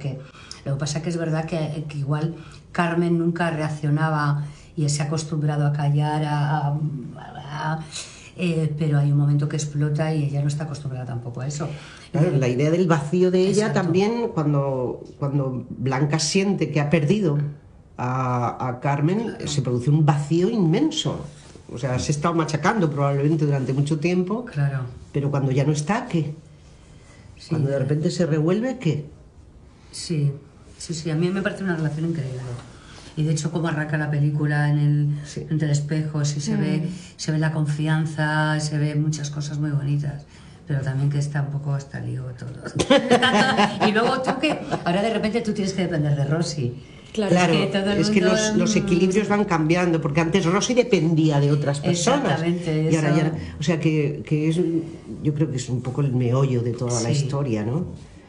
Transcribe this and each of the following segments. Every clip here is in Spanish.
porque lo que pasa que es verdad que igual Carmen nunca reaccionaba y se ha acostumbrado a callar, pero hay un momento que explota y ella no está acostumbrada tampoco a eso. Claro, la idea del vacío de ella. Exacto. También, cuando Blanca siente que ha perdido a Carmen, se produce un vacío inmenso. O sea, se ha estado machacando probablemente durante mucho tiempo, Claro. pero cuando ya no está, ¿qué? Sí. Cuando de repente se revuelve, ¿qué? Sí, a mí me parece una relación increíble. Y de hecho cómo arranca la película entre espejos y se ve la confianza, se ve muchas cosas muy bonitas, pero también que está un poco hasta lío todo. Y luego tú que ahora de repente tú tienes que depender de Rosy. Claro, es que los equilibrios van cambiando, porque antes Rosy dependía de otras personas. Exactamente, y ahora ya, o sea que es, yo creo que es un poco el meollo de toda la historia, ¿no?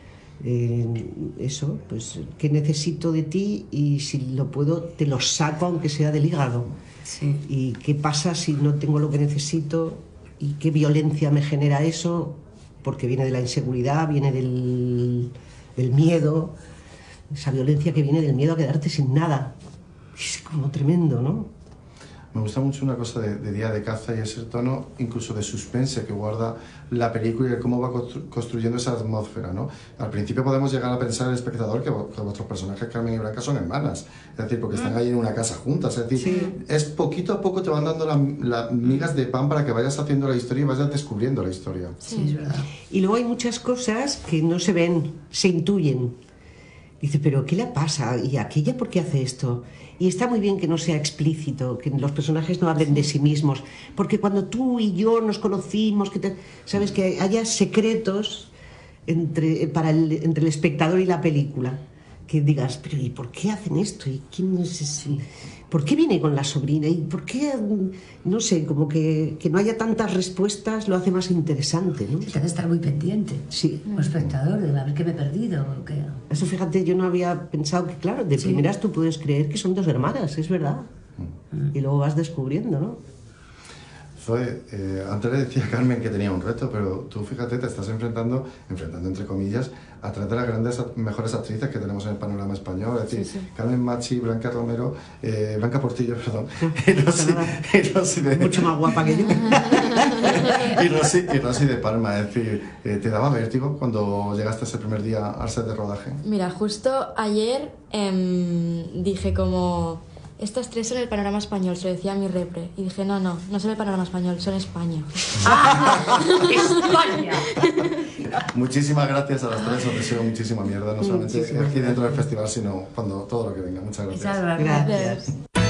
Eso, pues, ¿qué necesito de ti? Y si lo puedo, te lo saco aunque sea del hígado. Sí. ¿Y qué pasa si no tengo lo que necesito? ¿Y qué violencia me genera eso? Porque viene de la inseguridad, viene del miedo. Esa violencia que viene del miedo a quedarte sin nada. Es como tremendo, ¿no? Me gusta mucho una cosa de Día de Caza, y es el tono incluso de suspense que guarda la película y de cómo va construyendo esa atmósfera, ¿no? Al principio podemos llegar a pensar el espectador que vuestros personajes, Carmen y Blanca, son hermanas, es decir, porque están ahí en una casa juntas, es decir, es poquito a poco te van dando las migas de pan para que vayas haciendo la historia y vayas descubriendo la historia. Sí, es verdad. Y luego hay muchas cosas que no se ven, se intuyen. Dice, pero ¿qué le pasa? ¿Y aquella por qué hace esto? Y está muy bien que no sea explícito, que los personajes no hablen de sí mismos, porque cuando tú y yo nos conocimos, sabes que haya secretos entre el espectador y la película, que digas, pero ¿y por qué hacen esto? ¿Y quién es ese? ¿Por qué viene con la sobrina? ¿Y por qué? No sé, como que no haya tantas respuestas lo hace más interesante, ¿no? Te hace estar muy pendiente, como espectador, de a ver qué me he perdido o qué. Eso, fíjate, yo no había pensado que, claro, de primeras tú puedes creer que son dos hermanas, es verdad. Y luego vas descubriendo, ¿no? Zoe, antes le decía a Carmen que tenía un reto, pero tú fíjate, te estás enfrentando entre comillas, a tres de las mejores actrices que tenemos en el panorama español, es decir, Carmen Machi, Blanca Romero, Blanca Portillo, perdón, y Rosy de... Mucho más guapa que yo. y Rosy de Palma, es decir, ¿te daba vértigo cuando llegaste ese primer día al set de rodaje? Mira, justo ayer dije como... Estas tres son el panorama español, se lo decía a mi repre. Y dije, no son el panorama español, son España. ¡España! Muchísimas gracias a las tres, os deseo muchísima mierda, no solamente aquí dentro del festival, sino cuando todo lo que venga. Muchas gracias. Muchas gracias.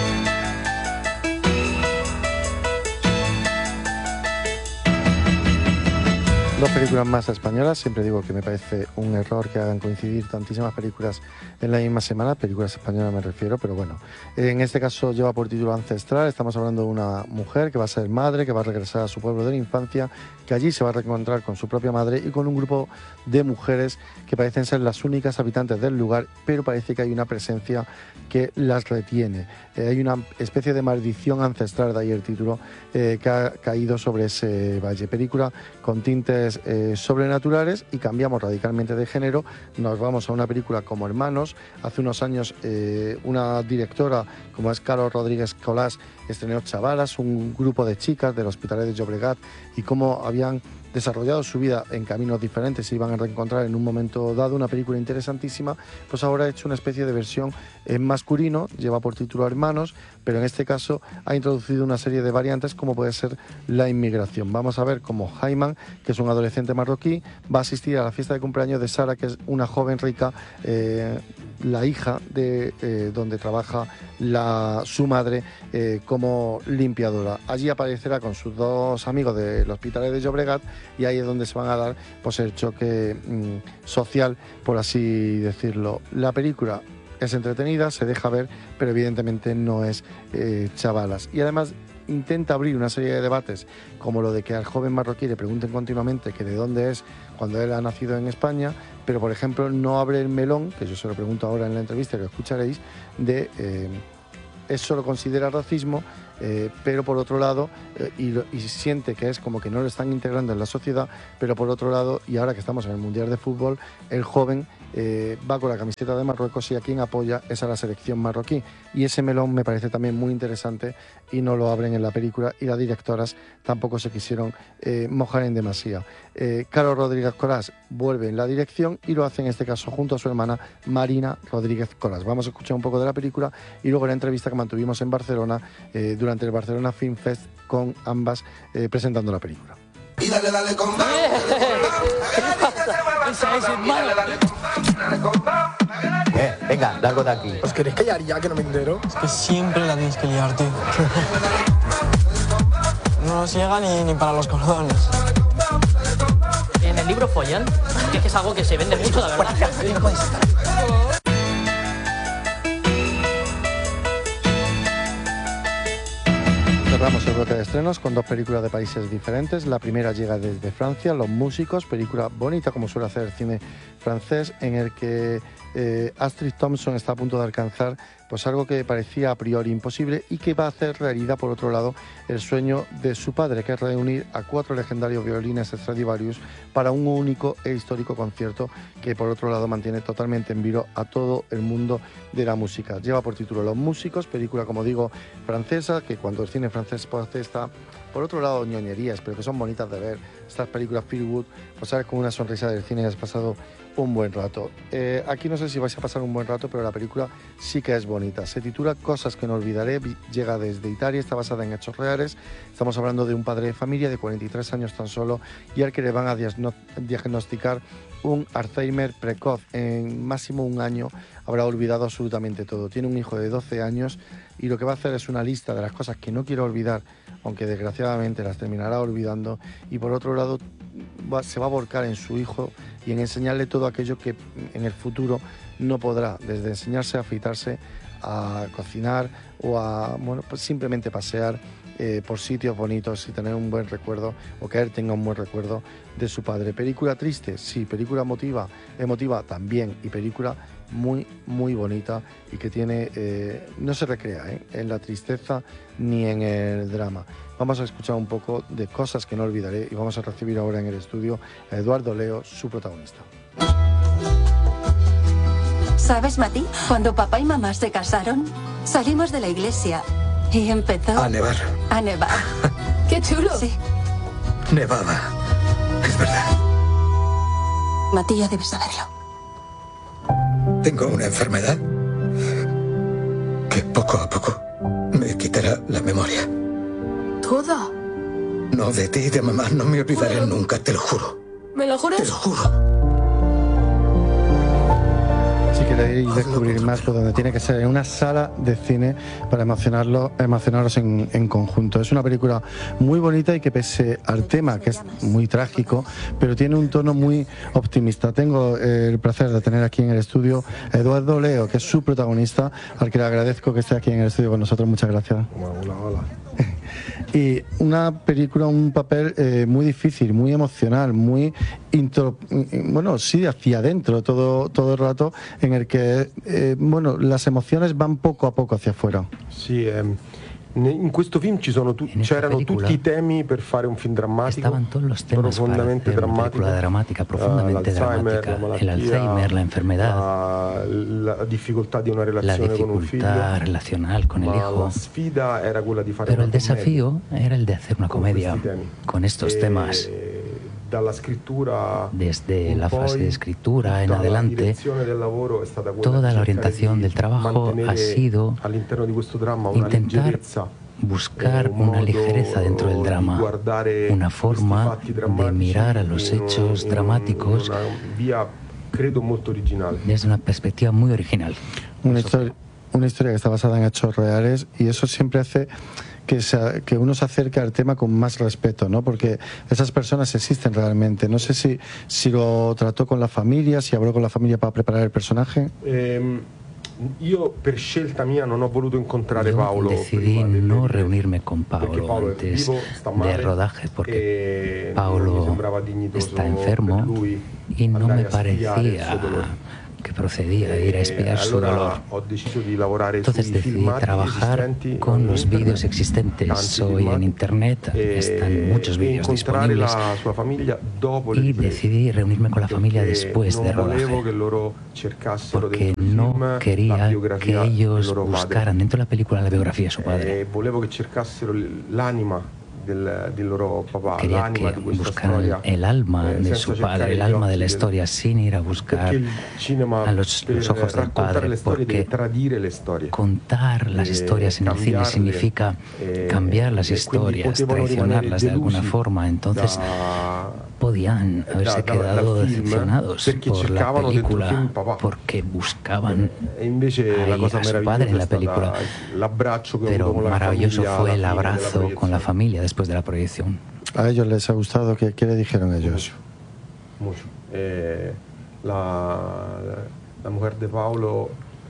Dos películas más españolas. Siempre digo que me parece un error que hagan coincidir tantísimas películas en la misma semana, películas españolas me refiero, pero bueno, en este caso lleva por título Ancestral. Estamos hablando de una mujer que va a ser madre, que va a regresar a su pueblo de la infancia, que allí se va a reencontrar con su propia madre y con un grupo de mujeres que parecen ser las únicas habitantes del lugar, pero parece que hay una presencia que las retiene. Hay una especie de maldición ancestral, de ahí el título, que ha caído sobre ese valle. Película con tintes sobrenaturales, y cambiamos radicalmente de género. Nos vamos a una película como Hermanos. Hace unos años una directora como es Carol Rodríguez Colás estrenó Chavalas, un grupo de chicas del Hospitalet de Llobregat, y cómo habían desarrollado su vida en caminos diferentes, se iban a reencontrar en un momento dado. Una película interesantísima. Pues ahora ha hecho una especie de versión en masculino, lleva por título Hermanos, pero en este caso ha introducido una serie de variantes como puede ser la inmigración. Vamos a ver cómo Jaiman, que es un adolescente marroquí, va a asistir a la fiesta de cumpleaños de Sara, que es una joven rica, la hija de donde trabaja su madre como limpiadora. Allí aparecerá con sus dos amigos del Hospitalet de Llobregat, y ahí es donde se van a dar pues el choque social, por así decirlo. La película es entretenida, se deja ver, pero evidentemente no es Chavalas. Y además intenta abrir una serie de debates, como lo de que al joven marroquí le pregunten continuamente que de dónde es cuando él ha nacido en España, pero por ejemplo no abre el melón, que yo se lo pregunto ahora en la entrevista que escucharéis, de ¿eso lo considera racismo pero por otro lado, y siente que es como que no lo están integrando en la sociedad, pero por otro lado, y ahora que estamos en el Mundial de Fútbol, el joven va con la camiseta de Marruecos y a quien apoya es a la selección marroquí. Y ese melón me parece también muy interesante y no lo abren en la película, y las directoras tampoco se quisieron mojar en demasía. Carlos Rodríguez Corás vuelve en la dirección y lo hace en este caso junto a su hermana Marina Rodríguez Corás. Vamos a escuchar un poco de la película y luego la entrevista que mantuvimos en Barcelona durante el Barcelona Film Fest con ambas presentando la película. Y dale, dale con más. Esa es, hermano. Venga, largo de aquí. ¿Os queréis callar ya que no me entero? Es que siempre la tienes que liar, tío. No nos llega ni para los cordones. En el libro follan, que es algo que se vende mucho, la verdad. Cerramos el bloque de estrenos con dos películas de países diferentes. La primera llega desde Francia, Los Músicos, película bonita como suele hacer el cine francés, en el que Astrid Thompson está a punto de alcanzar pues algo que parecía a priori imposible y que va a hacer realidad, por otro lado, el sueño de su padre, que es reunir a 4 legendarios violines Stradivarius para un único e histórico concierto que, por otro lado, mantiene totalmente en vilo a todo el mundo de la música. Lleva por título Los Músicos, película, como digo, francesa, que cuando el cine francés hace esta, por otro lado, ñoñerías, pero que son bonitas de ver, estas películas feel good, pues sales con una sonrisa del cine y has pasado un buen rato. Aquí no sé si vais a pasar un buen rato, pero la película sí que es bonita. Se titula Cosas que no olvidaré, llega desde Italia, está basada en hechos reales. Estamos hablando de un padre de familia de 43 años tan solo y al que le van a diagnosticar un Alzheimer precoz. En máximo un año habrá olvidado absolutamente todo. Tiene un hijo de 12 años y lo que va a hacer es una lista de las cosas que no quiere olvidar, aunque desgraciadamente las terminará olvidando, y por otro lado se va a volcar en su hijo y en enseñarle todo aquello que en el futuro no podrá, desde enseñarse a afeitarse, a cocinar o a pues simplemente pasear por sitios bonitos y tener un buen recuerdo, o que él tenga un buen recuerdo de su padre. ¿Película triste? Sí. ¿Película emotiva? También. Y película muy, muy bonita y que tiene no se recrea en la tristeza ni en el drama. Vamos a escuchar un poco de Cosas que no olvidaré y vamos a recibir ahora en el estudio a Eduardo Leo, su protagonista. ¿Sabes, Mati? Cuando papá y mamá se casaron, salimos de la iglesia y empezó A nevar. a nevar. ¡Qué chulo! Sí. Nevaba. Es verdad. Mati ya debe saberlo. Tengo una enfermedad que poco a poco me quitará la memoria. ¿Toda? No, de ti y de mamá no me olvidaré nunca, te lo juro. ¿Me lo juras? Te lo juro. Si queréis descubrir más, pues donde tiene que ser, en una sala de cine para emocionaros en conjunto. Es una película muy bonita y que, pese al tema, que es muy trágico, pero tiene un tono muy optimista. Tengo el placer de tener aquí en el estudio a Eduardo Leo, que es su protagonista, al que le agradezco que esté aquí en el estudio con nosotros. Muchas gracias. Hola. Y una película, un papel muy difícil, muy emocional, muy hacia adentro todo el rato, en el que las emociones van poco a poco hacia afuera. Sì, in questo film c'erano tutti I temi per fare un film drammatico. Estaban todos los temas para hacer una película dramática, profundamente dramática. El Alzheimer, la enfermedad, la dificultad de una la relazione con un figlio. dificultad relacional con el hijo. La sfida era quella di fare Pero el una desafío era el de hacer una comedia con estos temas. Desde la fase de escritura en adelante, toda la orientación del trabajo ha sido intentar buscar una ligereza dentro del drama, una forma de mirar a los hechos dramáticos desde una perspectiva muy original. Una historia que está basada en hechos reales, y eso siempre hace que uno se acerque al tema con más respeto, ¿no? Porque esas personas existen realmente. No sé si lo trató con la familia, si habló con la familia para preparar el personaje. Io per scelta mia non ho voluto incontrare Paolo. Decidí no reunirme con Paolo antes del rodaje porque Paolo está enfermo y no me parecía que procedía a ir a espiar su dolor. Entonces decidí trabajar con los vídeos existentes. Hoy en internet están muchos vídeos disponibles y decidí reunirme con la familia después de rodaje, porque no quería que ellos buscaran dentro de la película la biografía de su padre. Quería que buscaran el alma de su padre, el alma de la historia, sin ir a buscar a los ojos del padre, porque contar las historias en el cine significa cambiar las historias, traicionarlas de alguna forma. Entonces podían haberse quedado decepcionados por la película porque buscaban a su padre en la película. Pero maravilloso fue el abrazo con la familia después de la proyección. ¿A ellos les ha gustado? ¿Qué le dijeron ellos? Mucho. La mujer de Paolo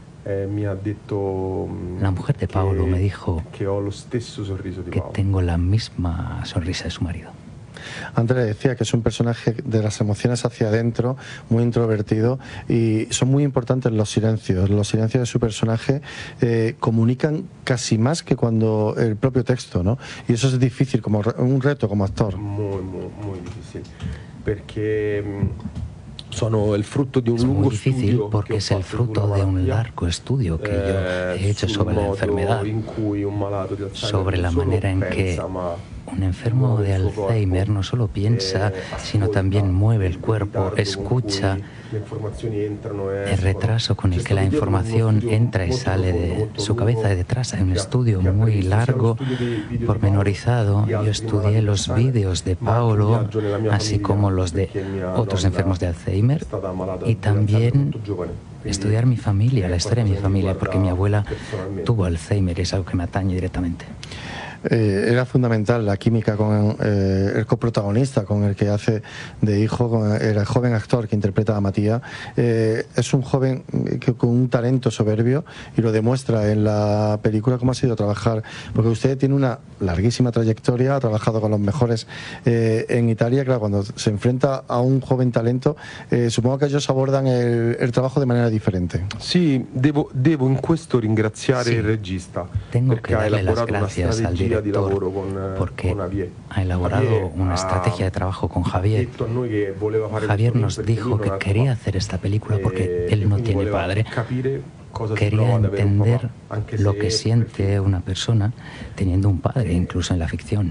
La mujer de Paolo me dijo que tengo la misma sonrisa de su marido. Antes le decía que es un personaje de las emociones hacia adentro, muy introvertido, y son muy importantes los silencios. Los silencios de su personaje comunican casi más que cuando el propio texto, ¿no? Y eso es difícil, como un reto como actor. Muy difícil, porque sono el fruto de un lungo estudio, porque es el fruto de un largo estudio que yo he hecho sobre la enfermedad, sobre la manera en que un enfermo de Alzheimer no solo piensa, sino también mueve el cuerpo, escucha, el retraso con el que la información entra y sale de su cabeza de detrás. Hay un estudio muy largo, pormenorizado. Yo estudié los vídeos de Paolo, así como los de otros enfermos de Alzheimer, y también estudiar mi familia, la historia de mi familia, porque mi abuela tuvo Alzheimer y es algo que me atañe directamente. Era fundamental la química con el coprotagonista, con el que hace de hijo, con el joven actor que interpreta a Matías. Es un joven con un talento soberbio y lo demuestra en la película. ¿Cómo ha sido trabajar? Porque usted tiene una larguísima trayectoria, ha trabajado con los mejores en Italia. Claro, cuando se enfrenta a un joven talento, supongo que ellos abordan el trabajo de manera diferente. Sí, devo in questo ringraziare il regista. Tengo que darle las gracias al director porque ha elaborado una estrategia de trabajo con Javier. Javier nos dijo que quería hacer esta película porque él no tiene padre. Quería entender lo que siente una persona teniendo un padre, incluso en la ficción.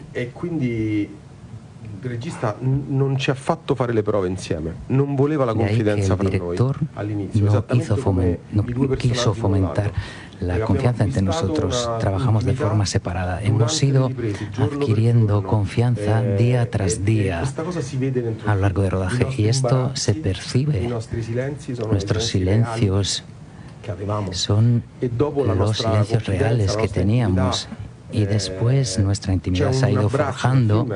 Il regista non ci ha fatto fare le prove insieme, non voleva la confidenza fra noi all'inizio, no quiso fomentar la confianza entre nosotros. Trabajamos de forma separada. Hemos ido adquiriendo confianza día tras día a lo largo del rodaje, y esto se percibe. Nuestros silencios son los silencios reales que teníamos. Y después nuestra intimidad se ha ido forjando,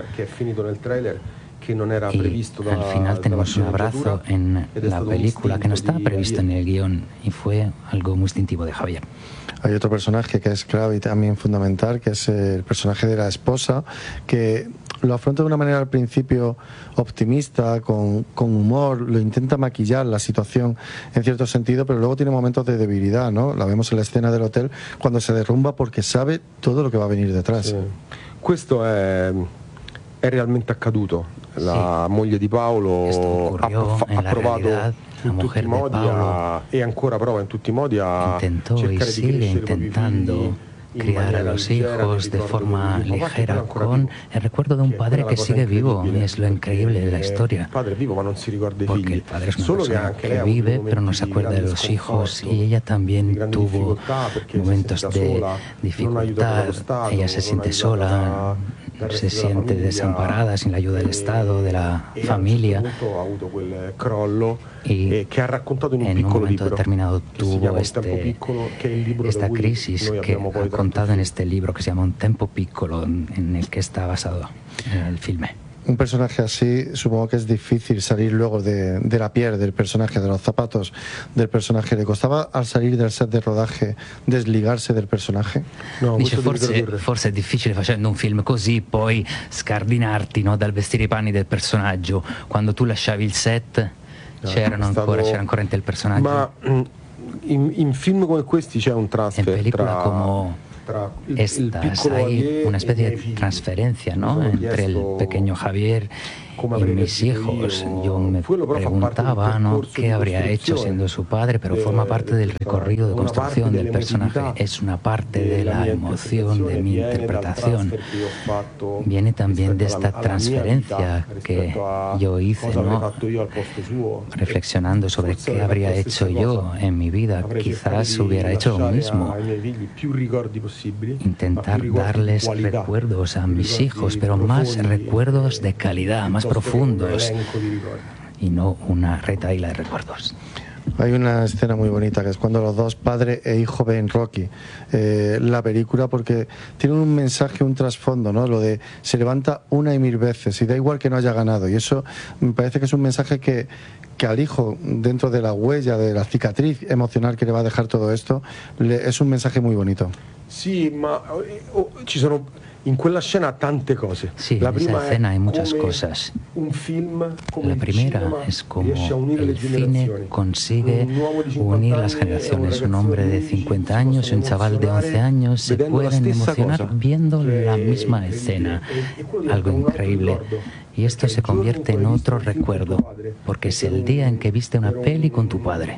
y al final tenemos un abrazo en la película que no estaba previsto en el guión, y fue algo muy instintivo de Javier. Hay otro personaje que es clave y también fundamental, que es el personaje de la esposa, que lo afronta de una manera al principio optimista, con humor, lo intenta maquillar la situación en cierto sentido, pero luego tiene momentos de debilidad, ¿no? La vemos en la escena del hotel cuando se derrumba porque sabe todo lo que va a venir detrás. Sí. Questo è realmente accaduto. La moglie di Paolo ha provato in tutti i modi e ancora prova in tutti i modi a cercare di crescere intentando criar a los hijos de forma ligera, con el recuerdo de un padre que sigue vivo, y es lo increíble de la historia, porque el padre es una persona que vive pero no se acuerda de los hijos, y ella también tuvo momentos de dificultad. Ella se siente sola, se siente desamparada, sin la ayuda del Estado, de la familia, y en un momento determinado tuvo esta crisis que ha contado en este libro que se llama Un tempo piccolo, en el que está basado el filme. Un personaje así, supongo que es difícil salir luego de la piel del personaje, de los zapatos del personaje. ¿Le costaba al salir del set de rodaje desligarse del personaje? No, dice, forse è difficile facendo un film così poi scardinarti, no, dal vestire i panni del personaggio. Quando tu lasciavi il set c'era ancora in te il personaggio. Ma in film come questi c'è un transfer en película como estas hay una especie de transferencia, ¿no?, entre el pequeño Javier y mis hijos. Yo me preguntaba, ¿no?, qué habría hecho siendo su padre, pero forma parte del recorrido de construcción del personaje, es una parte de la emoción, de mi interpretación. Viene también de esta transferencia que yo hice, ¿no?, reflexionando sobre qué habría hecho yo en mi vida. Quizás hubiera hecho lo mismo, intentar darles recuerdos a mis hijos, pero más recuerdos de calidad, más profundos, y no una retahíla de recuerdos. Hay una escena muy bonita que es cuando los dos, padre e hijo, ven Rocky, la película, porque tiene un mensaje, un trasfondo, ¿no? Lo de se levanta una y mil veces y da igual que no haya ganado, y eso me parece que es un mensaje que al hijo, dentro de la huella, de la cicatriz emocional que le va a dejar todo esto, es un mensaje muy bonito. Sí, ma ci sono in quella scena tante cose. Sí, en esa escena hay muchas cosas. La primera es como el cine consigue unir las generaciones. Un hombre de 50 años y un chaval de 11 años se pueden emocionar viendo la misma escena. Algo increíble. Y esto se convierte en otro recuerdo, porque es el día en que viste una peli con tu padre.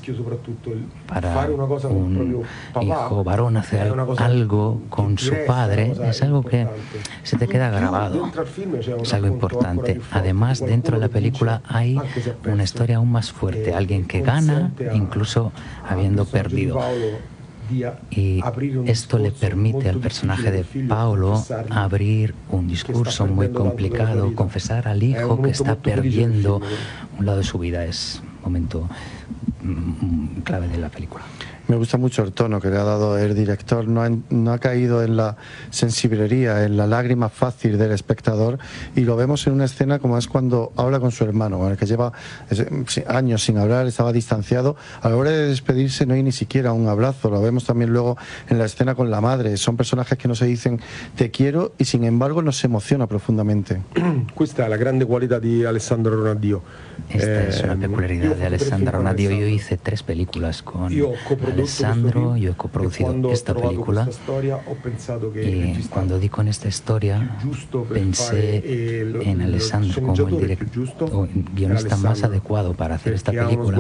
Para un hijo varón hacer algo con su padre es algo que se te queda grabado, es algo importante. Además, dentro de la película hay una historia aún más fuerte, alguien que gana incluso habiendo perdido. Y esto le permite al personaje de Paolo abrir un discurso muy complicado, confesar al hijo que está perdiendo un lado de su vida. Es un momento clave de la película. Me gusta mucho el tono que le ha dado el director, no ha caído en la sensiblería, en la lágrima fácil del espectador, y lo vemos en una escena como es cuando habla con su hermano, con el que lleva años sin hablar, estaba distanciado. A la hora de despedirse no hay ni siquiera un abrazo. Lo vemos también luego en la escena con la madre. Son personajes que no se dicen te quiero y sin embargo nos emociona profundamente. Esta es la grande cualidad de Alessandro Ronadio. Esta es una peculiaridad de Alessandro Ronadio. Yo hice 3 películas con Alessandro, yo he coproducido esta película, y cuando di con esta historia pensé en Alessandro como el director, guionista más adecuado para hacer esta película.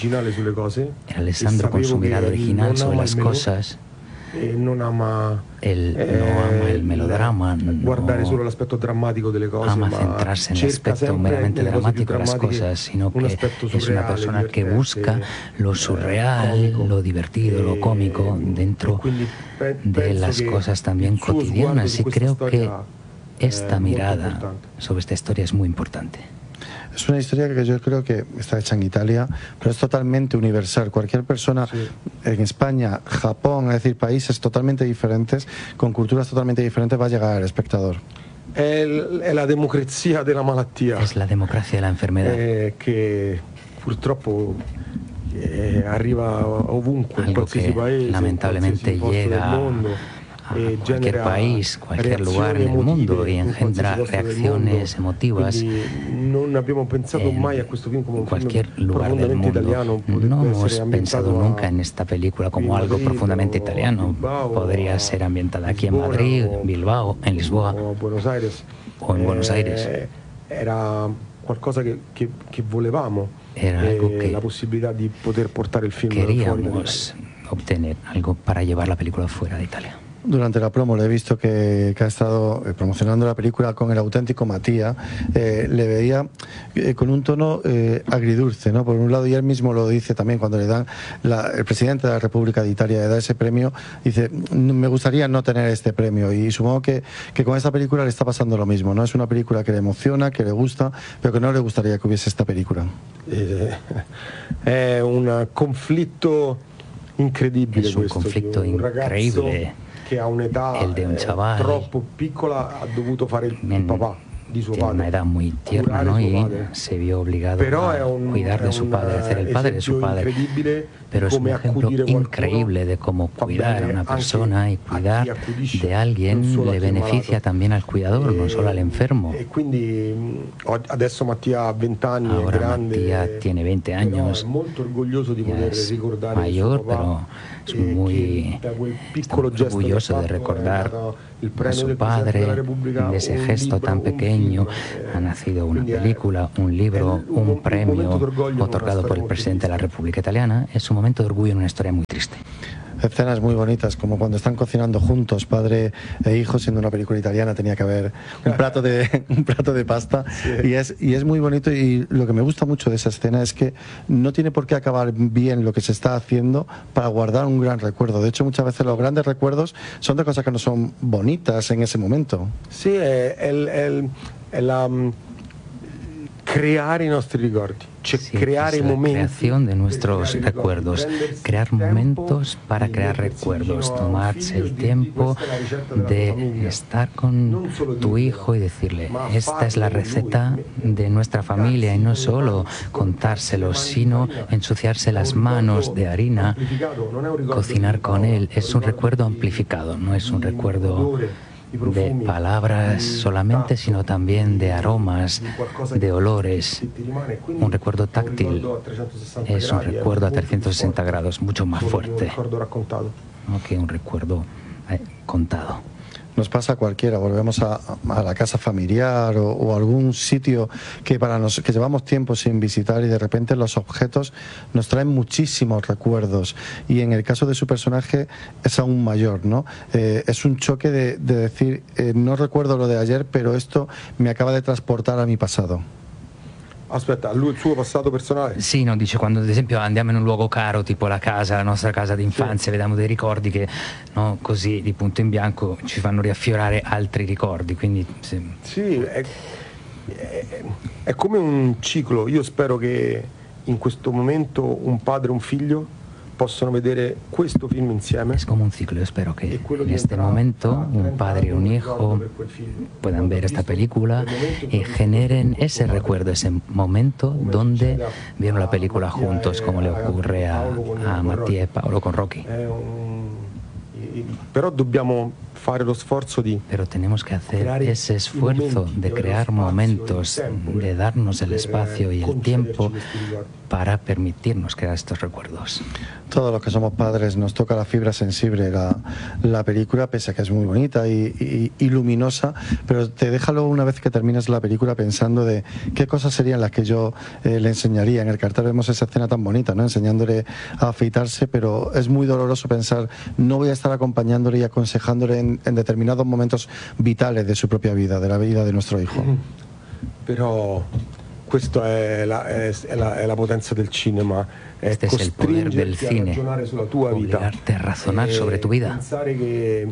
Era Alessandro con su mirada original sobre las cosas. Él no ama el melodrama, no ama centrarse en el aspecto meramente dramático de las cosas, sino que es una persona que busca lo surreal, lo divertido, lo cómico dentro de las cosas también cotidianas, y creo que esta mirada sobre esta historia es muy importante. Es una historia que yo creo que está hecha en Italia, pero es totalmente universal. Cualquier persona en España, Japón, es decir, países totalmente diferentes, con culturas totalmente diferentes, va a llegar al espectador. Es la democracia de la malattia. Es la democracia de la enfermedad. Que purtroppo arriva ovunque, en qualsiasi paese, lamentablemente llega a cualquier país, cualquier lugar en el mundo, y engendra reacciones emotivas en cualquier lugar del mundo. No hemos pensado nunca en esta película como algo profundamente italiano. Podría ser ambientada aquí en Madrid, en Bilbao, en Lisboa o en Buenos Aires. Era qualcosa che volevamo, algo que la posibilidad de poder portar el film queríamos obtener, algo para llevar la película fuera de Italia. Durante la promo le he visto que ha estado promocionando la película con el auténtico Matías. Le veía con un tono agridulce, ¿no? Por un lado, y él mismo lo dice también cuando le dan, el presidente de la República de Italia le da ese premio, dice, me gustaría no tener este premio, y supongo que con esta película le está pasando lo mismo, ¿no? Es una película que le emociona, que le gusta, pero que no le gustaría que hubiese esta película. Es un conflicto incredibile. Es un conflicto increíble. Che a un'età el de un chaval troppo piccola ha dovuto fare il papà. tiene una edad muy tierna, ¿no? Y se vio obligado a cuidar de su padre, a hacer el padre de su padre. Pero es un ejemplo increíble de cómo cuidar a una persona y cuidar de alguien le beneficia también al cuidador, no solo al enfermo. Ahora Matías tiene 20 años, ya es mayor, pero es muy orgulloso de recordar a su padre. En ese gesto tan pequeño ha nacido una película, un libro, un premio otorgado por el presidente de la República Italiana. Es un momento de orgullo en una historia muy triste. Escenas muy bonitas, como cuando están cocinando juntos, padre e hijo, siendo una película italiana tenía que haber un plato de pasta, sí. y es muy bonito, y lo que me gusta mucho de esa escena es que no tiene por qué acabar bien lo que se está haciendo para guardar un gran recuerdo. De hecho, muchas veces los grandes recuerdos son de cosas que no son bonitas en ese momento. Sí, crear i nostri ricordi, crear momentos. La creación de nuestros recuerdos, crear momentos para crear recuerdos, tomarse el tiempo de estar con tu hijo y decirle, esta es la receta de nuestra familia, y no solo contárselo, sino ensuciarse las manos de harina, cocinar con él. Es un recuerdo amplificado, no es un recuerdo de palabras solamente, sino también de aromas, de olores. Un recuerdo táctil es un recuerdo a 360 grados, mucho más fuerte, ¿no?, que un recuerdo contado. Nos pasa a cualquiera, volvemos a la casa familiar o algún sitio que que llevamos tiempo sin visitar, y de repente los objetos nos traen muchísimos recuerdos, y en el caso de su personaje es aún mayor, ¿no? Es un choque de decir, no recuerdo lo de ayer, pero esto me acaba de transportar a mi pasado. Aspetta, lui il suo passato personale? Sì, no, dice, quando ad esempio andiamo in un luogo caro, tipo la casa, la nostra casa d'infanzia, vediamo dei ricordi che, no, così di punto in bianco ci fanno riaffiorare altri ricordi, quindi sì, è come un ciclo. Io spero che in questo momento un padre e un figlio possono vedere questo film insieme. Es como un ciclo. Yo espero que en este momento un padre y un hijo puedan ver esta película y generen ese recuerdo, ese momento donde vieron la película juntos, como le ocurre a Mattia e Paolo con Rocky. Però dobbiamo fare lo sforzo di... Pero tenemos que hacer ese esfuerzo de crear momentos, de darnos el espacio y el tiempo para permitirnos crear estos recuerdos. Todos los que somos padres nos toca la fibra sensible la película, pese a que es muy bonita y luminosa, pero te deja luego, una vez que terminas la película, pensando de qué cosas serían las que yo le enseñaría. En el cartel vemos esa escena tan bonita, ¿no?, enseñándole a afeitarse, pero es muy doloroso pensar, no voy a estar acompañándole y aconsejándole en determinados momentos vitales de su propia vida, de la vida de nuestro hijo. Però questo è la potenza del cinema. Este es el poder del cine, obligarte a razonar sobre tu vida. Pensare che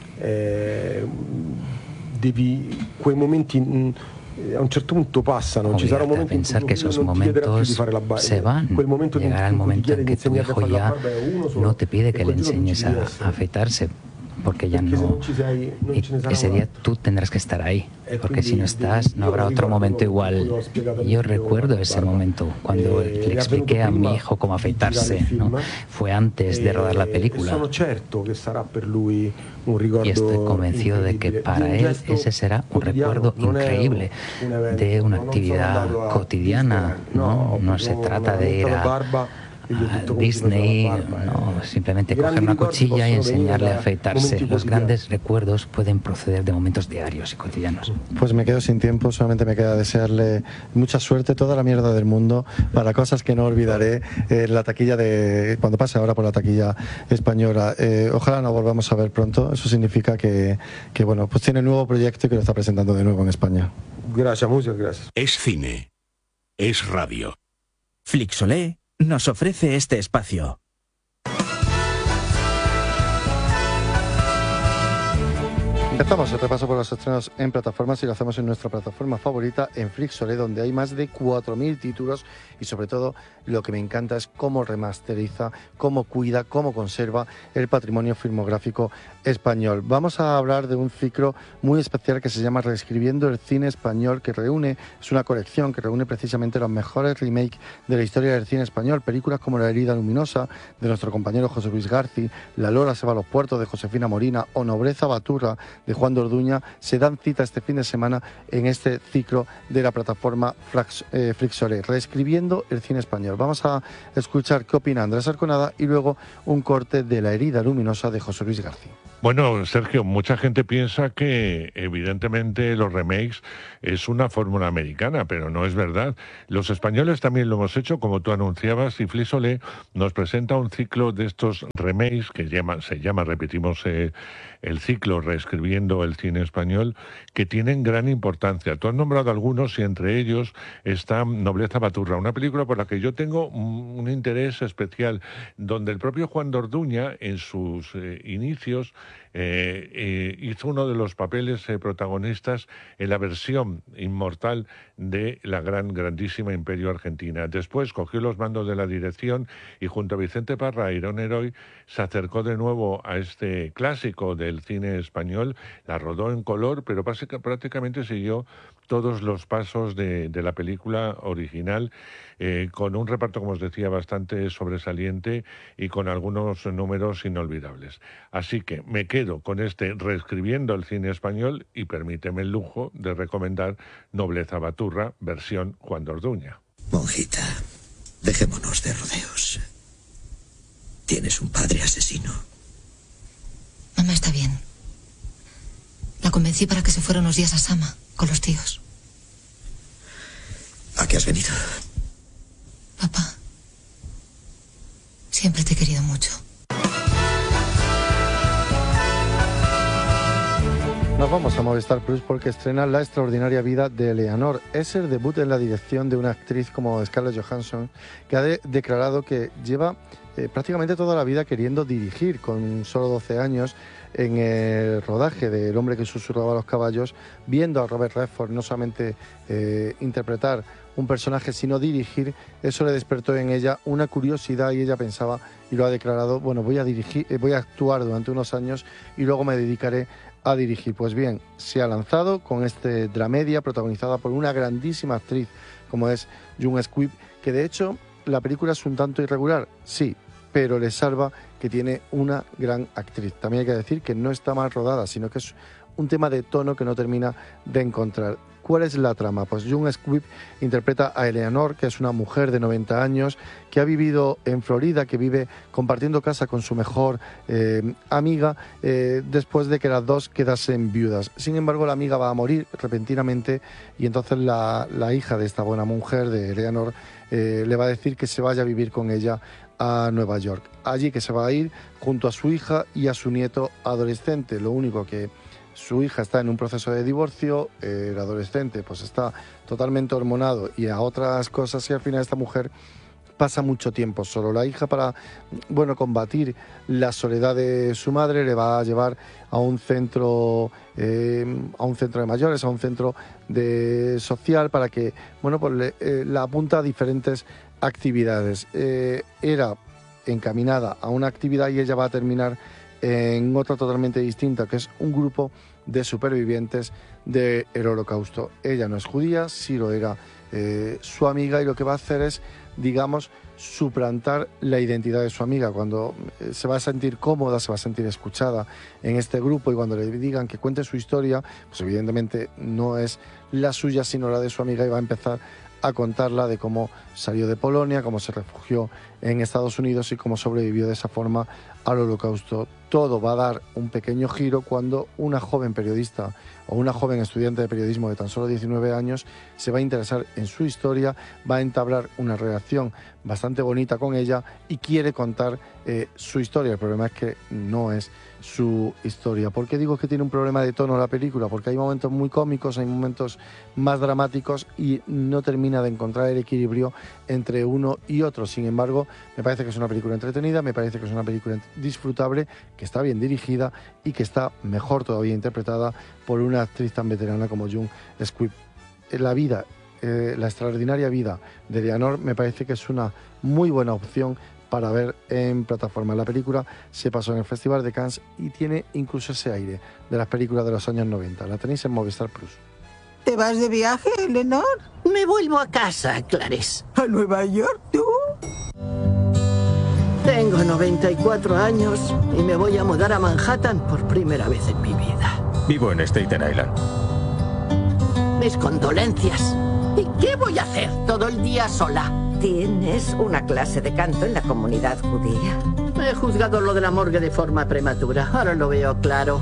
quei momenti a un certo punto passano, ci sarà un momento pensar que esos momentos se van, llegará el momento en que tu hijo ya no te pide que le enseñes a afeitarse, porque ya no, ese día tú tendrás que estar ahí, porque si no estás no habrá otro momento igual. Yo recuerdo ese momento cuando le expliqué a mi hijo cómo afeitarse, ¿no? Fue antes de rodar la película, y estoy convencido de que para él ese será un recuerdo increíble de una actividad cotidiana, ¿no? No se trata de ir a Disney, no, simplemente coger una cuchilla y enseñarle a afeitarse. Los grandes recuerdos pueden proceder de momentos diarios y cotidianos. Pues me quedo sin tiempo, solamente me queda desearle mucha suerte, toda la mierda del mundo, para cosas que no olvidaré, la taquilla cuando pase ahora por la taquilla española. Ojalá nos volvamos a ver pronto. Eso significa que bueno, pues tiene un nuevo proyecto y que lo está presentando de nuevo en España. Gracias, muchas gracias. Es cine, es radio. Flixolé nos ofrece este espacio. Empezamos el repaso por los estrenos en plataformas y lo hacemos en nuestra plataforma favorita, en Flixolé, donde hay más de 4.000 títulos y sobre todo lo que me encanta es cómo remasteriza, cómo cuida, cómo conserva el patrimonio filmográfico español. Vamos a hablar de un ciclo muy especial que se llama Reescribiendo el cine español, que es una colección que reúne precisamente los mejores remakes de la historia del cine español, películas como La herida luminosa de nuestro compañero José Luis García, La lora se va a los puertos de Josefina Molina o Nobleza Baturra de Juan de Orduña, se dan cita este fin de semana en este ciclo de la plataforma Flixolé, Reescribiendo el cine español. Vamos a escuchar qué opina Andrés Arconada y luego un corte de La herida luminosa de José Luis García. Bueno, Sergio, mucha gente piensa que evidentemente los remakes es una fórmula americana, pero no es verdad. Los españoles también lo hemos hecho, como tú anunciabas, y Flixolé nos presenta un ciclo de estos remakes que se llama, repetimos, el ciclo Reescribiendo el cine español, que tienen gran importancia. Tú has nombrado algunos y entre ellos está Nobleza Baturra, una película por la que yo tengo un interés especial, donde el propio Juan de Orduña, en sus inicios, hizo uno de los papeles protagonistas en la versión inmortal de la grandísima Imperio Argentina. Después cogió los mandos de la dirección y junto a Vicente Parra e Irón Heroi se acercó de nuevo a este clásico del cine español, la rodó en color, pero prácticamente siguió todos los pasos de la película original, con un reparto, como os decía, bastante sobresaliente y con algunos números inolvidables. Así que me quedo con este Reescribiendo el cine español y permíteme el lujo de recomendar Nobleza Baturra, versión Juan de Orduña. Monjita, dejémonos de rodeos. ¿Tienes un padre asesino? Mamá está bien. La convencí para que se fuera unos días a Sama, con los tíos. ¿A qué has venido? Papá, siempre te he querido mucho. Nos vamos a Movistar Plus porque estrena La extraordinaria vida de Eleanor. Es el debut en la dirección de una actriz como Scarlett Johansson, que ha declarado que lleva prácticamente toda la vida queriendo dirigir. Con solo 12 años, en el rodaje de El hombre que susurraba a los caballos, viendo a Robert Redford no solamente interpretar un personaje, sino dirigir, eso le despertó en ella una curiosidad y ella pensaba, y lo ha declarado, bueno, voy a actuar durante unos años y luego me dedicaré a dirigir. Pues bien, se ha lanzado con este dramedia protagonizada por una grandísima actriz como es June Squibb, que de hecho la película es un tanto irregular, sí, pero le salva que tiene una gran actriz. También hay que decir que no está mal rodada, sino que es un tema de tono que no termina de encontrar. ¿Cuál es la trama? Pues June Squibb interpreta a Eleanor, que es una mujer de 90 años, que ha vivido en Florida, que vive compartiendo casa con su mejor amiga, después de que las dos quedasen viudas. Sin embargo, la amiga va a morir repentinamente y entonces la hija de esta buena mujer, de Eleanor, le va a decir que se vaya a vivir con ella a Nueva York. Allí que se va a ir junto a su hija y a su nieto adolescente. Lo único que su hija está en un proceso de divorcio, el adolescente pues está totalmente hormonado y a otras cosas, y al final esta mujer pasa mucho tiempo solo. La hija, para combatir la soledad de su madre, le va a llevar a un centro de mayores, a un centro social, para que la apunta a diferentes actividades. Era encaminada a una actividad y ella va a terminar en otra totalmente distinta, que es un grupo de supervivientes del Holocausto. Ella no es judía, sí lo era su amiga, y lo que va a hacer es, digamos, suplantar la identidad de su amiga. Cuando se va a sentir cómoda, se va a sentir escuchada en este grupo, y cuando le digan que cuente su historia, pues evidentemente no es la suya sino la de su amiga, y va a empezar a contarla de cómo salió de Polonia, cómo se refugió en Estados Unidos y cómo sobrevivió de esa forma al Holocausto. Todo va a dar un pequeño giro cuando una joven periodista o una joven estudiante de periodismo de tan solo 19 años se va a interesar en su historia, va a entablar una relación bastante bonita con ella y quiere contar su historia. El problema es que no es su historia. ¿Por qué digo que tiene un problema de tono la película? Porque hay momentos muy cómicos, hay momentos más dramáticos y no termina de encontrar el equilibrio entre uno y otro. Sin embargo, me parece que es una película entretenida, me parece que es una película disfrutable, que está bien dirigida y que está mejor todavía interpretada por una actriz tan veterana como June Squibb. La extraordinaria vida de Leonor me parece que es una muy buena opción para ver en plataforma. La película se pasó en el Festival de Cannes y tiene incluso ese aire de las películas de los años 90. La tenéis en Movistar Plus. ¿Te vas de viaje, Eleanor? Me vuelvo a casa, Clarice. ¿A Nueva York, tú? Tengo 94 años y me voy a mudar a Manhattan por primera vez en mi vida. Vivo en Staten Island. Mis condolencias. ¿Y qué voy a hacer todo el día sola? Tienes una clase de canto en la comunidad judía. He juzgado lo de la morgue de forma prematura. Ahora lo veo claro.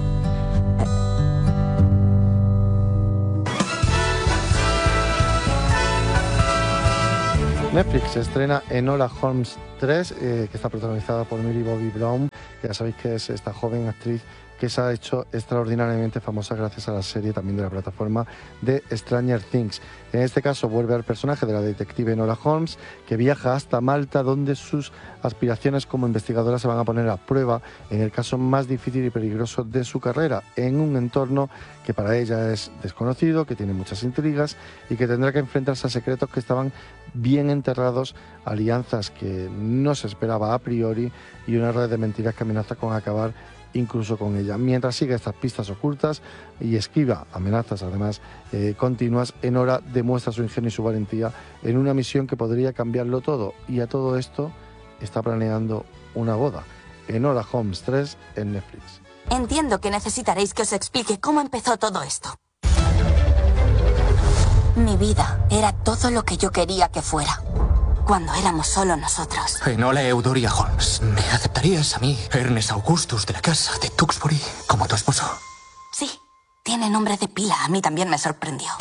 Netflix estrena Enola Holmes 3, que está protagonizada por Millie Bobby Brown, que ya sabéis que es esta joven actriz que se ha hecho extraordinariamente famosa gracias a la serie también de la plataforma de Stranger Things. En este caso vuelve al personaje de la detective Enola Holmes, que viaja hasta Malta, donde sus aspiraciones como investigadora se van a poner a prueba en el caso más difícil y peligroso de su carrera, en un entorno que para ella es desconocido, que tiene muchas intrigas y que tendrá que enfrentarse a secretos que estaban bien enterrados, alianzas que no se esperaba a priori y una red de mentiras que amenaza con acabar incluso con ella. Mientras sigue estas pistas ocultas y esquiva amenazas además continuas, Enola demuestra su ingenio y su valentía en una misión que podría cambiarlo todo, y a todo esto está planeando una boda. Enola Holmes 3 en Netflix. Entiendo que necesitaréis que os explique cómo empezó todo esto. Mi vida era todo lo que yo quería que fuera, cuando éramos solo nosotros. Enola Eudoria Holmes, ¿me aceptarías a mí, Ernest Augustus de la casa de Tewkesbury, como tu esposo? Sí, tiene nombre de pila. A mí también me sorprendió.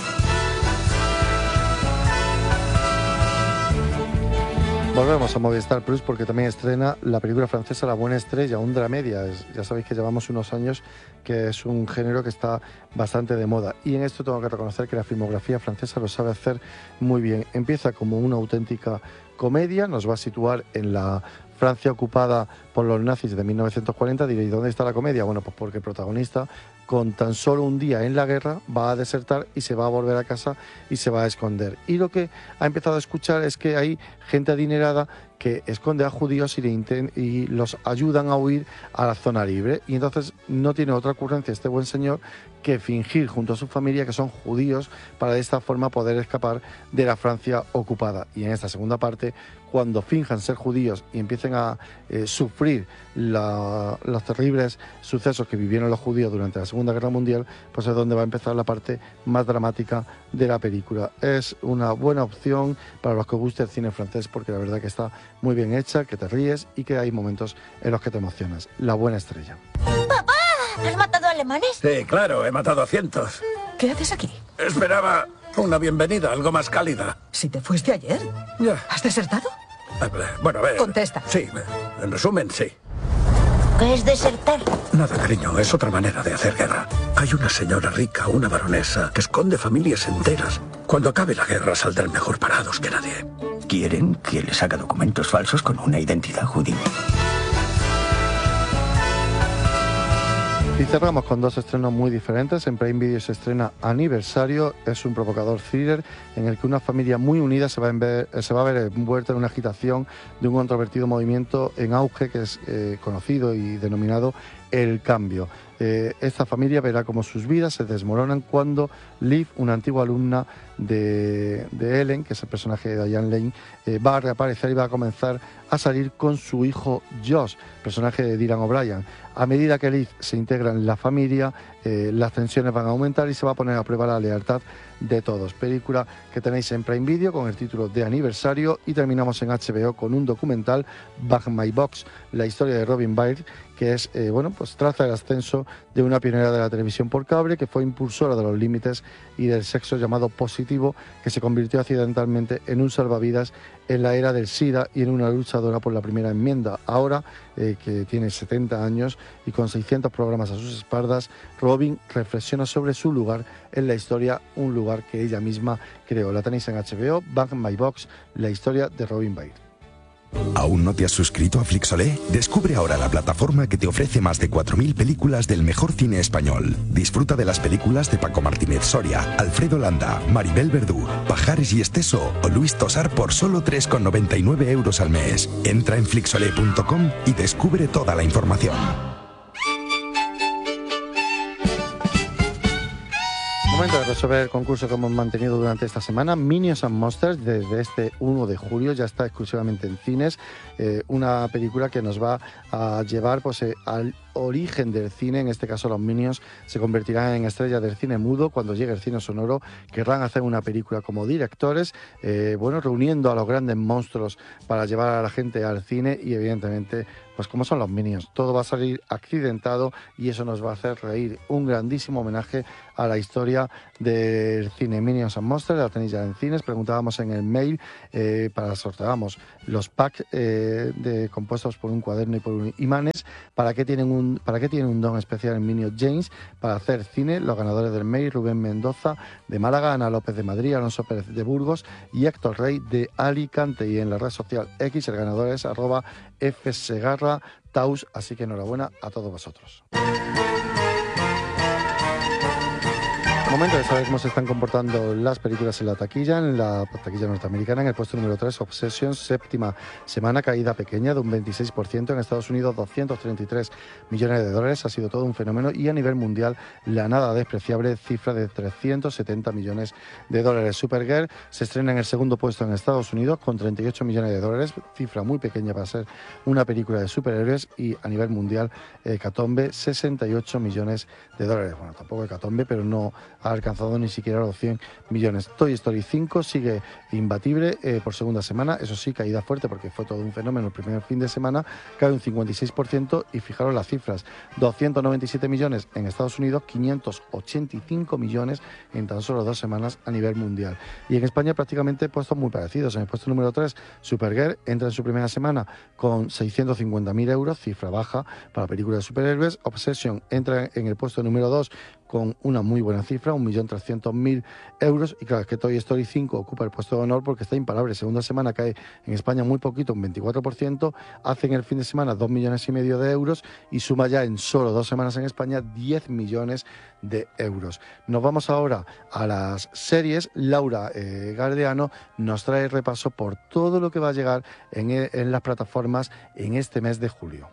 Volvemos a Movistar Plus porque también estrena la película francesa La Buena Estrella, un dramedia. Ya sabéis que llevamos unos años que es un género que está bastante de moda. Y en esto tengo que reconocer que la filmografía francesa lo sabe hacer muy bien. Empieza como una auténtica comedia, nos va a situar en la Francia ocupada por los nazis de 1940. Diréis, ¿dónde está la comedia? Bueno, pues porque el protagonista, con tan solo un día en la guerra, va a desertar y se va a volver a casa y se va a esconder. Y lo que ha empezado a escuchar es que hay gente adinerada que esconde a judíos y los ayudan a huir a la zona libre. Y entonces no tiene otra ocurrencia este buen señor que fingir junto a su familia que son judíos para de esta forma poder escapar de la Francia ocupada. Y en esta segunda parte, cuando finjan ser judíos y empiecen a sufrir los terribles sucesos que vivieron los judíos durante la Segunda Guerra Mundial, pues es donde va a empezar la parte más dramática de la película. Es una buena opción para los que os guste el cine francés, porque la verdad que está muy bien hecha, que te ríes y que hay momentos en los que te emocionas. La Buena Estrella. ¡Papá! ¿Has matado alemanes? Sí, claro, he matado a cientos. ¿Qué haces aquí? Esperaba una bienvenida, algo más cálida. ¿Si te fuiste ayer? Ya. ¿Has desertado? Bueno, a ver. Contesta. Sí, en resumen, sí. ¿Qué es desertar? Nada, cariño, es otra manera de hacer guerra. Hay una señora rica, una baronesa, que esconde familias enteras. Cuando acabe la guerra saldrán mejor parados que nadie. Quieren que les haga documentos falsos con una identidad judía. Y cerramos con dos estrenos muy diferentes. En Prime Video se estrena Aniversario. Es un provocador thriller en el que una familia muy unida se va a ver envuelta en una agitación de un controvertido movimiento en auge que es conocido y denominado El Cambio. Esta familia verá cómo sus vidas se desmoronan cuando Liv, una antigua alumna de Ellen, que es el personaje de Diane Lane, va a reaparecer y va a comenzar a salir con su hijo Josh, personaje de Dylan O'Brien. A medida que Liv se integra en la familia, las tensiones van a aumentar y se va a poner a prueba la lealtad de todos. Película que tenéis en Prime Video con el título de Aniversario, y terminamos en HBO con un documental, Back My Box, la historia de Robin Byrd, que es, pues traza el ascenso de una pionera de la televisión por cable que fue impulsora de los límites y del sexo llamado positivo, que se convirtió accidentalmente en un salvavidas en la era del SIDA y en una luchadora por la primera enmienda. Ahora, que tiene 70 años y con 600 programas a sus espaldas, Robin reflexiona sobre su lugar en la historia, un lugar que ella misma creó. La tenéis en HBO, Back My Box, la historia de Robin Byrd. ¿Aún no te has suscrito a Flixolé? Descubre ahora la plataforma que te ofrece más de 4.000 películas del mejor cine español. Disfruta de las películas de Paco Martínez Soria, Alfredo Landa, Maribel Verdú, Pajares y Esteso o Luis Tosar por solo 3,99 euros al mes. Entra en flixolé.com y descubre toda la información. Momento de resolver el concurso que hemos mantenido durante esta semana. Minions and Monsters, desde este 1 de julio, ya está exclusivamente en cines. Una película que nos va a llevar pues, al origen del cine. En este caso, los Minions se convertirán en estrellas del cine mudo. Cuando llegue el cine sonoro, querrán hacer una película como directores, reuniendo a los grandes monstruos para llevar a la gente al cine y, evidentemente, pues como son los Minions, todo va a salir accidentado y eso nos va a hacer reír. Un grandísimo homenaje a la historia del cine. Minions and Monsters, la tenéis ya en cines. Preguntábamos en el mail, sorteábamos los packs compuestos por un cuaderno y por imanes. ¿Para qué tienen un don especial en Minions James? Para hacer cine. Los ganadores del mail: Rubén Mendoza de Málaga, Ana López de Madrid, Alonso Pérez de Burgos y Héctor Rey de Alicante. Y en la red social X el ganador es @fsegarra Taus, así que enhorabuena a todos vosotros. Momento de saber cómo se están comportando las películas en la taquilla norteamericana. En el puesto número 3, Obsession, séptima semana, caída pequeña de un 26%. En Estados Unidos, 233 millones de dólares, ha sido todo un fenómeno. Y a nivel mundial, la nada despreciable cifra de 370 millones de dólares. Supergirl se estrena en el segundo puesto en Estados Unidos con 38 millones de dólares, cifra muy pequeña para ser una película de superhéroes. Y a nivel mundial, Hecatombe, 68 millones de dólares. Bueno, tampoco Hecatombe, pero no ha alcanzado ni siquiera los 100 millones. Toy Story 5 sigue imbatible por segunda semana, eso sí, caída fuerte porque fue todo un fenómeno el primer fin de semana, cae un 56% y fijaros las cifras, 297 millones en Estados Unidos, 585 millones en tan solo 2 semanas a nivel mundial. Y en España prácticamente puestos muy parecidos. En el puesto número 3, Supergirl entra en su primera semana con 650.000 euros, cifra baja para películas de superhéroes. Obsession entra en el puesto número 2 con una muy buena cifra, 1.300.000 euros. Y claro, es que Toy Story 5 ocupa el puesto de honor porque está imparable. Segunda semana cae en España muy poquito, un 24%. Hace en el fin de semana 2,5 millones de euros y suma ya en solo 2 semanas en España 10 millones de euros. Nos vamos ahora a las series. Laura Gardeano nos trae repaso por todo lo que va a llegar en las plataformas en este mes de julio.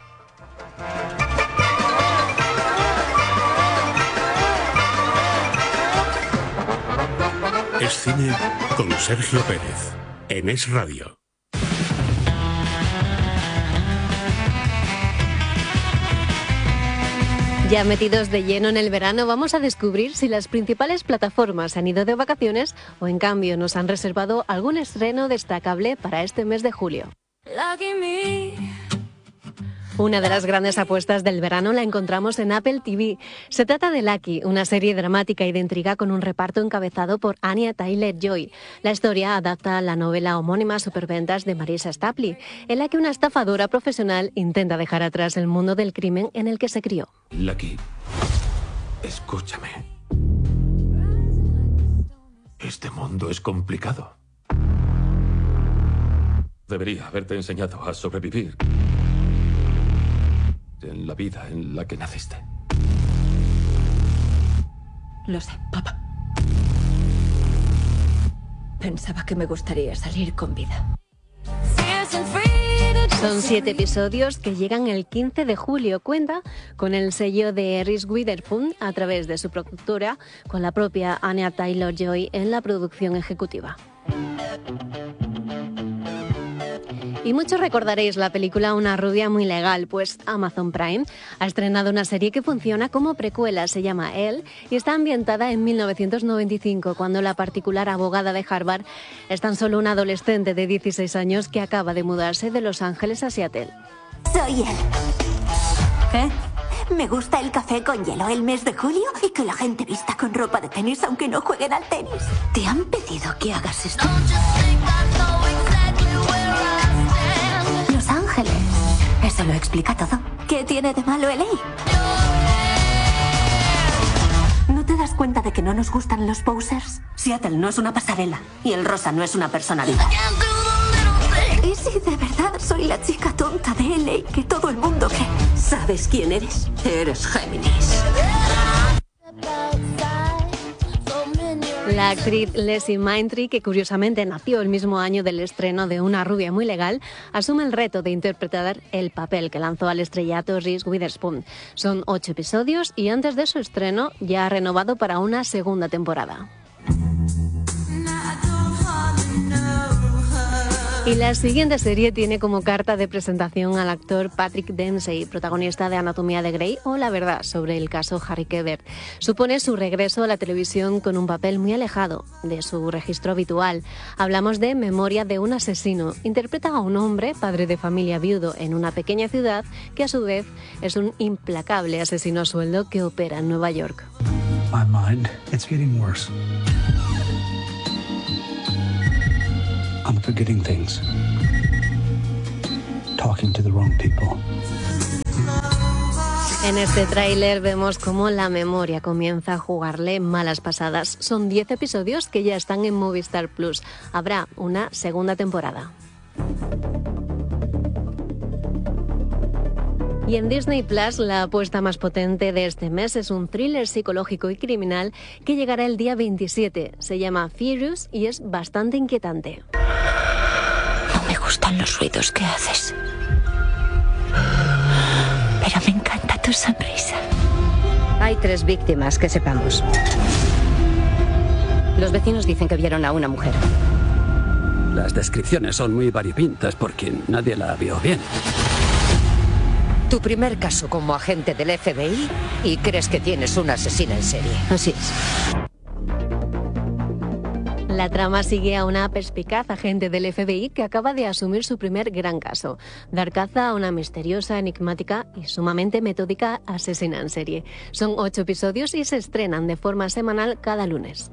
Es cine con Sergio Pérez, en Es Radio. Ya metidos de lleno en el verano, vamos a descubrir si las principales plataformas han ido de vacaciones o en cambio nos han reservado algún estreno destacable para este mes de julio. Una de las grandes apuestas del verano la encontramos en Apple TV. Se trata de Lucky, una serie dramática y de intriga con un reparto encabezado por Anya Taylor-Joy. La historia adapta la novela homónima Superventas de Marisa Stapley, en la que una estafadora profesional intenta dejar atrás el mundo del crimen en el que se crió. Lucky, escúchame. Este mundo es complicado. Debería haberte enseñado a sobrevivir en la vida en la que naciste. Lo sé, papá. Pensaba que me gustaría salir con vida. Son 7 episodios que llegan el 15 de julio. Cuenta con el sello de Reese Witherspoon a través de su productora, con la propia Anya Taylor-Joy en la producción ejecutiva. Y muchos recordaréis la película Una rubia muy legal, pues Amazon Prime ha estrenado una serie que funciona como precuela, se llama Elle, y está ambientada en 1995, cuando la particular abogada de Harvard es tan solo una adolescente de 16 años que acaba de mudarse de Los Ángeles a Seattle. Soy Elle. Me gusta el café con hielo el mes de julio y que la gente vista con ropa de tenis aunque no jueguen al tenis. ¿Te han pedido que hagas esto? Los Ángeles. Eso lo explica todo. ¿Qué tiene de malo LA? ¿No te das cuenta de que no nos gustan los posers? Seattle no es una pasarela y el rosa no es una personalidad. Es Sí, de verdad, soy la chica tonta de LA que todo el mundo cree. ¿Sabes quién eres? Eres Géminis. La actriz Leslie Mindtree, que curiosamente nació el mismo año del estreno de Una rubia muy legal, asume el reto de interpretar el papel que lanzó al estrellato Reese Witherspoon. Son 8 episodios y antes de su estreno ya ha renovado para una segunda temporada. Y la siguiente serie tiene como carta de presentación al actor Patrick Dempsey, protagonista de Anatomía de Grey o La verdad sobre el caso Harry Quebert. Supone su regreso a la televisión con un papel muy alejado de su registro habitual. Hablamos de Memoria de un asesino. Interpreta a un hombre, padre de familia viudo en una pequeña ciudad, que a su vez es un implacable asesino a sueldo que opera en Nueva York. My mind, it's getting worse. I'm forgetting things. Talking to the wrong people. En este tráiler vemos cómo la memoria comienza a jugarle malas pasadas. Son 10 episodios que ya están en Movistar Plus. Habrá una segunda temporada. Y en Disney Plus, la apuesta más potente de este mes es un thriller psicológico y criminal que llegará el día 27. Se llama Furious y es bastante inquietante. No me gustan los ruidos que haces. Pero me encanta tu sonrisa. Hay 3 víctimas, que sepamos. Los vecinos dicen que vieron a una mujer. Las descripciones son muy variopintas porque nadie la vio bien. Tu primer caso como agente del FBI y crees que tienes una asesina en serie. Así es. La trama sigue a una perspicaz agente del FBI que acaba de asumir su primer gran caso: dar caza a una misteriosa, enigmática y sumamente metódica asesina en serie. Son 8 episodios y se estrenan de forma semanal cada lunes.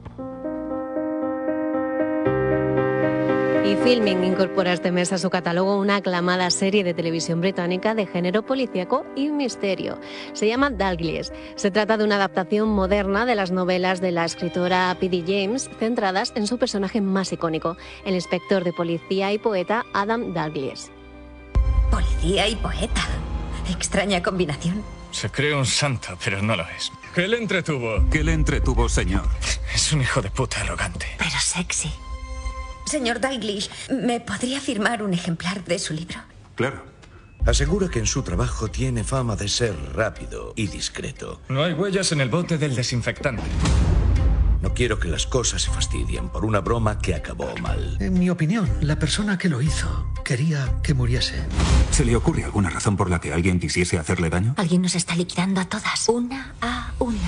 Y Filming incorpora este mes a su catálogo una aclamada serie de televisión británica de género policíaco y misterio. Se llama Dalglish. Se trata de una adaptación moderna de las novelas de la escritora P.D. James, centradas en su personaje más icónico, el inspector de policía y poeta Adam Dalglish. Policía y poeta. Extraña combinación. Se cree un santo, pero no lo es. ¿Qué le entretuvo? ¿Qué le entretuvo, señor? Es un hijo de puta arrogante. Pero sexy. Señor Dalglish, ¿me podría firmar un ejemplar de su libro? Claro. Asegura que en su trabajo tiene fama de ser rápido y discreto. No hay huellas en el bote del desinfectante. No quiero que las cosas se fastidien por una broma que acabó mal. En mi opinión, la persona que lo hizo quería que muriese. ¿Se le ocurre alguna razón por la que alguien quisiese hacerle daño? Alguien nos está liquidando a todas, una a una.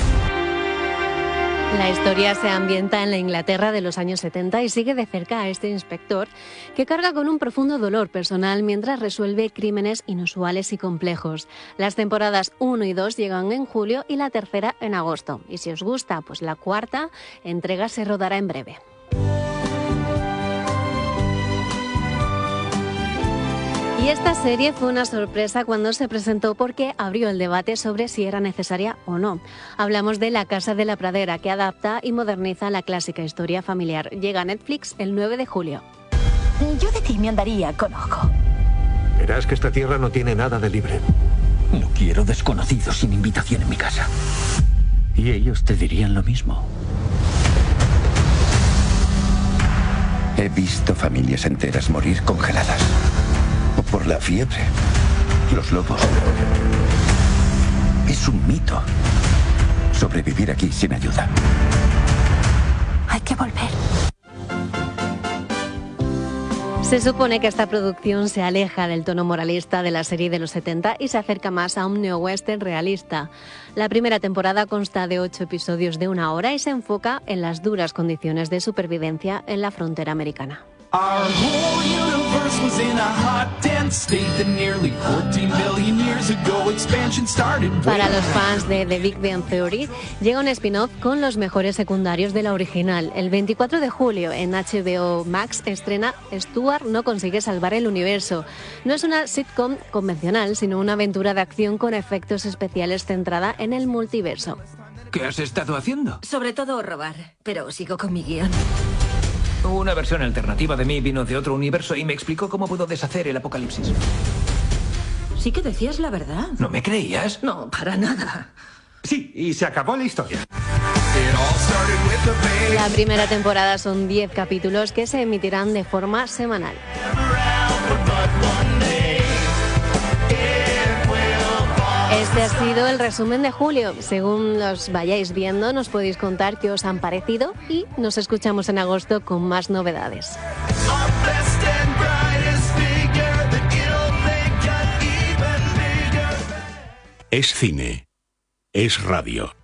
La historia se ambienta en la Inglaterra de los años 70 y sigue de cerca a este inspector que carga con un profundo dolor personal mientras resuelve crímenes inusuales y complejos. Las temporadas 1 y 2 llegan en julio y la tercera en agosto. Y si os gusta, pues la cuarta entrega se rodará en breve. Y esta serie fue una sorpresa cuando se presentó porque abrió el debate sobre si era necesaria o no. Hablamos de La Casa de la Pradera, que adapta y moderniza la clásica historia familiar. Llega a Netflix el 9 de julio. Yo de ti me andaría con ojo. Verás que esta tierra no tiene nada de libre. No quiero desconocidos sin invitación en mi casa. Y ellos te dirían lo mismo. He visto familias enteras morir congeladas. O por la fiebre. Los lobos. Es un mito sobrevivir aquí sin ayuda. Hay que volver. Se supone que esta producción se aleja del tono moralista de la serie de los 70 y se acerca más a un neo-western realista. La primera temporada consta de 8 episodios de 1 hora y se enfoca en las duras condiciones de supervivencia en la frontera americana. Our whole universe was in a hot, dense state that nearly 14 billion years ago expansion started. Para los fans de The Big Bang Theory, llega un spin-off con los mejores secundarios de la original. El 24 de julio en HBO Max estrena Stuart no consigue salvar el universo. No es una sitcom convencional, sino una aventura de acción con efectos especiales centrada en el multiverso. ¿Qué has estado haciendo? Sobre todo robar, pero sigo con mi guión. Una versión alternativa de mí vino de otro universo y me explicó cómo puedo deshacer el apocalipsis. Sí que decías la verdad. ¿No me creías? No, para nada. Sí, y se acabó la historia. La primera temporada son 10 capítulos que se emitirán de forma semanal. Este ha sido el resumen de julio. Según los vayáis viendo, nos podéis contar qué os han parecido y nos escuchamos en agosto con más novedades. Es cine. Es radio.